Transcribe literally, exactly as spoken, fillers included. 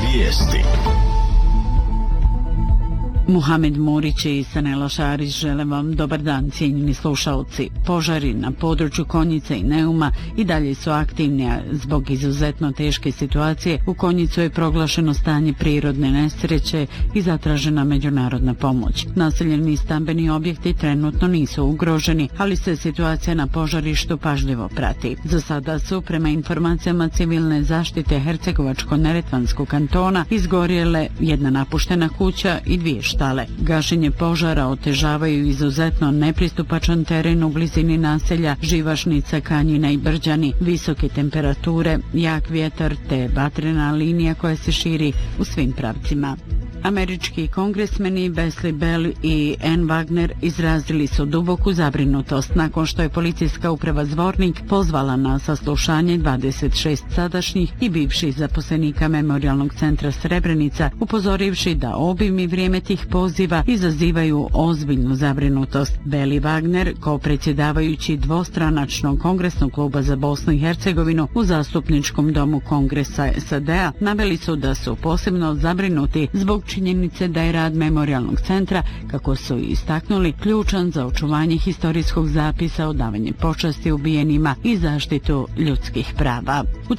Vijesti. Muhamed Murić i Sanela Šarić žele vam dobar dan, cijenjeni slušalci. Požari na području Konjice i Neuma i dalje su aktivni, a zbog izuzetno teške situacije u Konjicu je proglašeno stanje prirodne nesreće i zatražena međunarodna pomoć. Naseljeni stambeni objekti trenutno nisu ugroženi, ali se situacija na požarištu pažljivo prati. Za sada su, prema informacijama civilne zaštite Hercegovačko-neretvanskog kantona, izgorjele jedna napuštena kuća i dvije štale. Gašenje požara otežavaju izuzetno nepristupačan teren u blizini naselja Živašnica, Kanjina i Brđani, visoke temperature, jak vjetar te vatrena linija koja se širi u svim pravcima. Američki kongresmeni Wesley Bell i Ann Wagner izrazili su duboku zabrinutost nakon što je policijska uprava Zvornik pozvala na saslušanje dvadeset šest sadašnjih i bivših zaposlenika Memorijalnog centra Srebrenica, upozorivši da obim i vrijeme tih poziva izazivaju ozbiljnu zabrinutost. Bell i Wagner, kao predsjedavajući dvostranačnog kongresnog kluba za Bosnu i Hercegovinu u zastupničkom domu Kongresa S A D-a, naveli su da su posebno zabrinuti zbog činjenice da je rad Memorijalnog centra, kako su istaknuli, ključan za očuvanje historijskog zapisa, odavanje počasti ubijenima i zaštitu ljudskih prava. U